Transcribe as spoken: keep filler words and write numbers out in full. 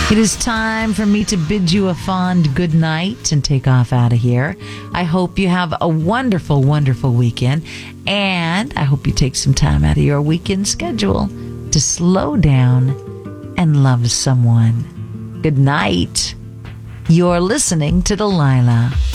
It is time for me to bid you a fond good night and take off out of here. I hope you have a wonderful, wonderful weekend. And I hope you take some time out of your weekend schedule to slow down and love someone. Good night. You're listening to Delilah.